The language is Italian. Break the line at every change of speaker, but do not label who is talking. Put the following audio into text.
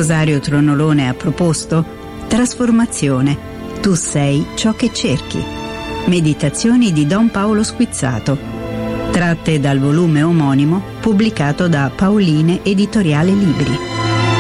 Rosario Tronolone ha proposto Trasformazione, tu sei ciò che cerchi. Meditazioni di Don Paolo Squizzato, tratte dal volume omonimo pubblicato da Pauline Editoriale Libri.